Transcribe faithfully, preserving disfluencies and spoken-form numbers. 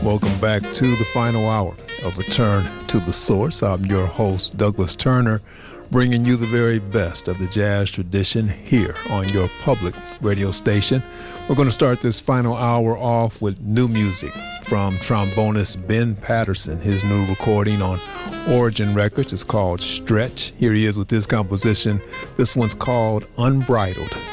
Welcome back to the final hour of Return to the Source. I'm your host, Douglas Turner, bringing you the very best of the jazz tradition here on your public radio station. We're going to start this final hour off with new music from trombonist Ben Patterson. His new recording on Origin Records is called Stretch. Here he is with his composition. This one's called Unbridled.